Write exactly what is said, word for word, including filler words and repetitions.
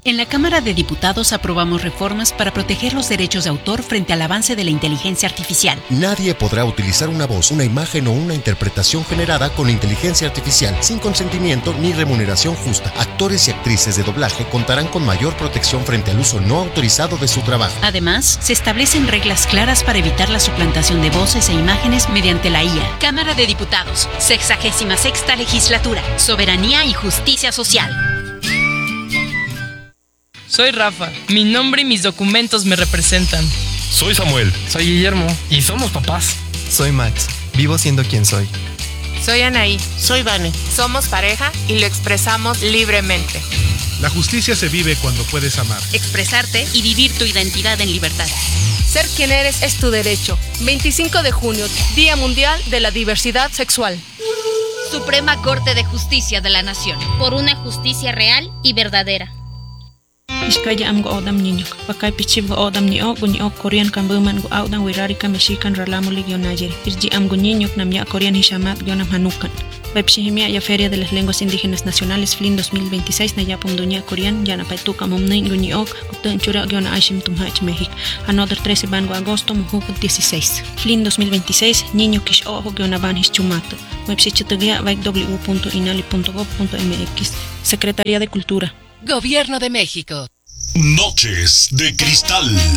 En la Cámara de Diputados aprobamos reformas para proteger los derechos de autor frente al avance de la inteligencia artificial. Nadie podrá utilizar una voz, una imagen o una interpretación generada con inteligencia artificial sin consentimiento ni remuneración justa. Actores y actrices de doblaje contarán con mayor protección frente al uso no autorizado de su trabajo. Además, se establecen reglas claras para evitar la suplantación de voces e imágenes mediante la I A. Cámara de Diputados, sexagésima sexta legislatura, soberanía y justicia social. Soy Rafa, mi nombre y mis documentos me representan. Soy Samuel. Soy Guillermo. Y somos papás. Soy Max, vivo siendo quien soy. Soy Anaí. Soy Vane. Somos pareja y lo expresamos libremente. La justicia se vive cuando puedes amar, expresarte y vivir tu identidad en libertad. Ser quien eres es tu derecho. veinticinco de junio, Día Mundial de la Diversidad Sexual. Suprema Corte de Justicia de la Nación. Por una justicia real y verdadera. Iskaya am go odam niño, pakay pichib go odam ni o guni o Korean kambuman go audan wirari ka Mexican ralamo ligio Nayeri. Irji am go niño nam ya Korean hishamat gionam hanukan. Webshihimia ya Feria de las Lenguas Indígenas Nacionales F L I N dos mil veintiséis na ya punduña Korean ya na paituka mumnei guni ok uktan chura giona aishim tumhach México. Another trece ban go agosto mujuk dieciséis. F L I N dos mil veintiséis niño kish ojo giona ban hischumato. Webshichitugia vaik w punto inali punto gov punto m x. Secretaría de Cultura. Gobierno de México. Noches de Cristal.